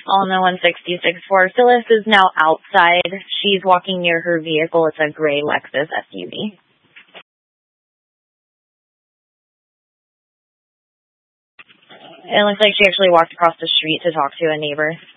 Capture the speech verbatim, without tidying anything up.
On the one sixty-six four, Phyllis is now outside. She's walking near her vehicle. It's a gray Lexus S U V. It looks like she actually walked across the street to talk to a neighbor.